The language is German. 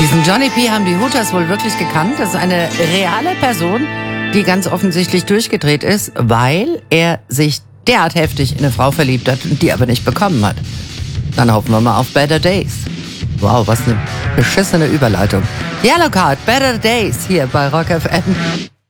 Diesen Johnny P. haben die Hooters wohl wirklich gekannt. Das ist eine reale Person, die ganz offensichtlich durchgedreht ist, weil er sich derart heftig in eine Frau verliebt hat und die aber nicht bekommen hat. Dann hoffen wir mal auf Better Days. Wow, was eine beschissene Überleitung. Yellow Card, Better Days hier bei Rock FM.